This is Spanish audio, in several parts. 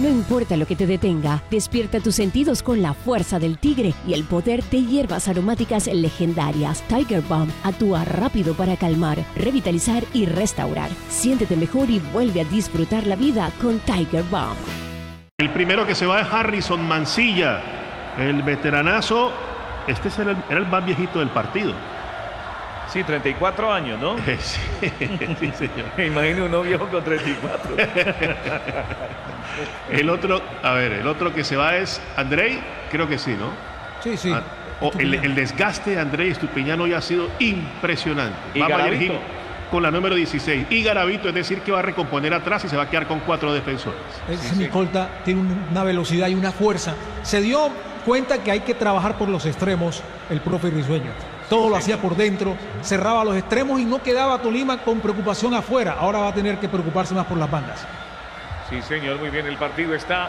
No importa lo que te detenga, despierta tus sentidos con la fuerza del tigre y el poder de hierbas aromáticas legendarias. Tiger Balm actúa rápido para calmar, revitalizar y restaurar. Siéntete mejor y vuelve a disfrutar la vida con Tiger Balm. El primero que se va es Harrison Mancilla, el veteranazo. Este era el más viejito del partido. Sí, 34 años, ¿no? Sí, sí, señor. Me imagino un viejo con 34. El otro que se va es Andrei, creo que sí, ¿no? Sí, sí. El desgaste de Andrei Estupiñán hoy ha sido impresionante. Y Va Garavito. Mayer Gil con la número 16. Y Garavito, es decir, que va a recomponer atrás y se va a quedar con 4 defensores. Ese Micolta tiene una velocidad y una fuerza. Se dio cuenta que hay que trabajar por los extremos el profe Risueño. Todo lo hacía por dentro, cerraba los extremos y no quedaba Tolima con preocupación afuera. Ahora va a tener que preocuparse más por las bandas. Sí, señor, muy bien. El partido está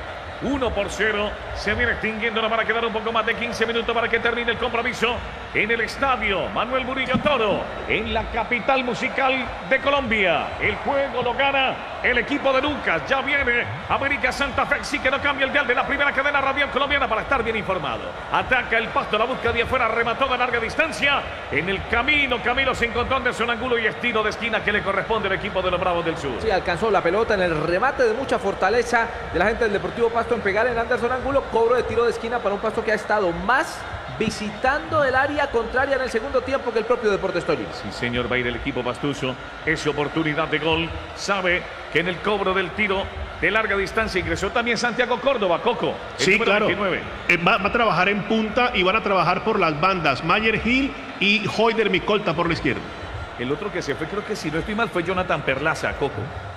1-0. Se viene extinguiendo para quedar un poco más de 15 minutos para que termine el compromiso en el estadio Manuel Murillo Toro, en la capital musical de Colombia. El juego lo gana el equipo de Lucas. Ya viene América Santa Fe. Sí que no cambia el dial de la primera cadena radial colombiana para estar bien informado. Ataca el Pasto, la busca de afuera, remató de larga distancia. En el camino, Camilo se encontró Anderson Angulo y estilo de esquina que le corresponde al equipo de los Bravos del Sur. Sí, alcanzó la pelota en el remate de mucha fortaleza de la gente del Deportivo Pasto en pegar en Anderson Angulo. Cobro de tiro de esquina para un Pasto que ha estado más visitando el área contraria en el segundo tiempo que el propio Deportes Tolima. Sí, señor, va a ir el equipo pastuso. Es oportunidad de gol. Sabe que en el cobro del tiro de larga distancia ingresó también Santiago Córdoba, Coco. Sí, claro. 29. Va a trabajar en punta y van a trabajar por las bandas. Mayer Gil y Hoyder Micolta por la izquierda. El otro que se fue, creo que si no estoy mal, fue Jonathan Perlaza, Coco.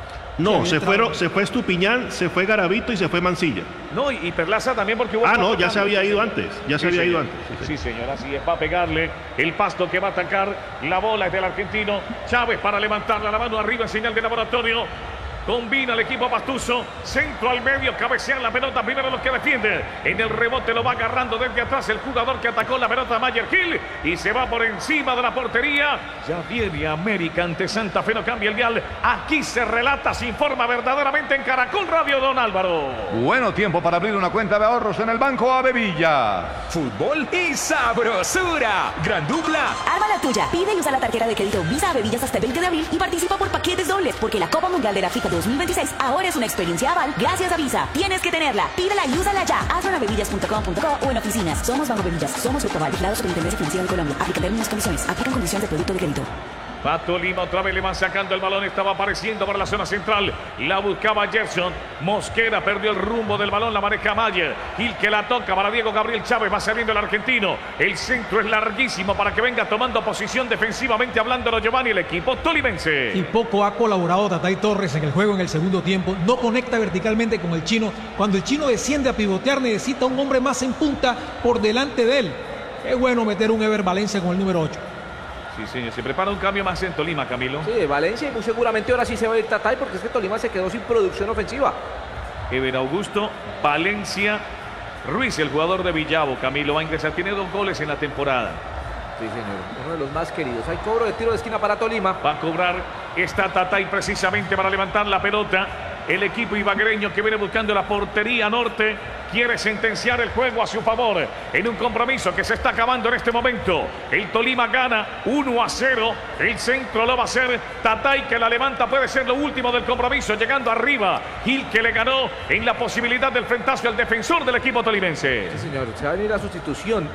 No, se fue Estupiñán, se fue Garavito y se fue Mancilla. No, y Perlaza también porque hubo... No, ya se había ido antes. Ya se había ido antes. Sí, señor, así es. Va a pegarle el Pasto que va a atacar. La bola es del argentino Chávez para levantarla, la mano arriba en señal de laboratorio. Combina el equipo pastuso, centro al medio, cabecean la pelota, primero los que defienden. En el rebote lo va agarrando desde atrás el jugador que atacó la pelota, Mayer Gil, y se va por encima de la portería. Ya viene América ante Santa Fe, no cambia el dial. Aquí se relata, se informa verdaderamente en Caracol Radio, don Álvaro. Bueno, tiempo para abrir una cuenta de ahorros en el Banco Avevilla. Fútbol y sabrosura. Gran dupla. Arma la tuya. Pide y usa la tarjeta de crédito Visa Avevillas hasta el 20 de abril y participa por paquetes dobles, porque la Copa Mundial de la FIFA 2026 ahora es una experiencia aval gracias a Visa. Tienes que tenerla. Pídela y úsala ya. Hazlo en avevillas.com.co o en oficinas. Somos Banco Avevillas. Somos Grupal. Vigilados por Superintendencia Financiera de Colombia. Aplica términos y condiciones. Aplican condiciones de producto de crédito. Va Tolima, otra vez le van sacando el balón, estaba apareciendo para la zona central, la buscaba Gerson, Mosquera perdió el rumbo del balón, la maneja Mayer, Gil que la toca para Diego Gabriel Chávez, va saliendo el argentino, el centro es larguísimo para que venga tomando posición defensivamente hablando Giovanni, el equipo tolimense. Y poco ha colaborado Tatay Torres en el juego en el segundo tiempo, no conecta verticalmente con el chino, cuando el chino desciende a pivotear necesita un hombre más en punta por delante de él. Es bueno meter un Ever Valencia con el número 8. Sí, señor, se prepara un cambio más en Tolima, Camilo. Sí, Valencia y muy seguramente ahora sí se va a ir Tatay porque es que Tolima se quedó sin producción ofensiva. Ever Augusto, Valencia, Ruiz, el jugador de Villavo, Camilo va a ingresar, tiene 2 goles en la temporada. Sí, señor, uno de los más queridos. Hay cobro de tiro de esquina para Tolima. Va a cobrar esta Tatay precisamente para levantar la pelota. El equipo ibaguereño que viene buscando la portería norte quiere sentenciar el juego a su favor en un compromiso que se está acabando en este momento. El Tolima gana 1-0. El centro lo va a hacer Tatay que la levanta. Puede ser lo último del compromiso. Llegando arriba. Gil que le ganó en la posibilidad del frentazo al defensor del equipo tolimense. Sí, señor. Se va a venir la sustitución.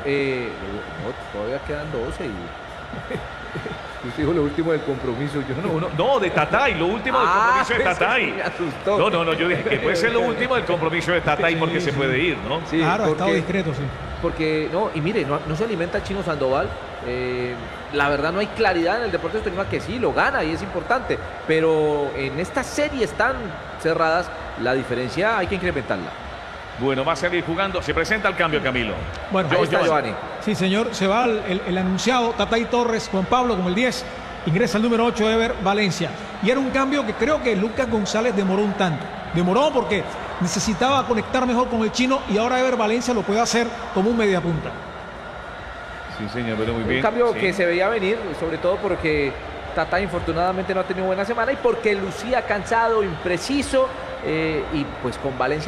Todavía quedan 12 y... Usted dijo lo último del compromiso. No, de Tatay, lo último del compromiso de Tatay. Me asustó. No, yo dije que puede ser lo último del compromiso de Tatay porque se puede ir, ¿no? Sí, claro, ha estado discreto, sí. Porque, no, y mire, no se alimenta el Chino Sandoval. La verdad no hay claridad en el Deportes Tolima que sí, lo gana y es importante. Pero en estas series tan cerradas, la diferencia hay que incrementarla. Bueno, va a seguir jugando. Se presenta el cambio, Camilo. Bueno, ahí está Giovanni. Sí, señor. Se va el anunciado Tatay Torres, Juan Pablo como el 10. Ingresa el número 8, Ever Valencia. Y era un cambio que creo que Lucas González demoró un tanto. Demoró porque necesitaba conectar mejor con el chino y ahora Ever Valencia lo puede hacer como un mediapunta. Sí, señor, pero muy bien. Un cambio sí, que se veía venir, sobre todo porque Tatay infortunadamente no ha tenido buena semana y porque lucía cansado, impreciso y pues con Valencia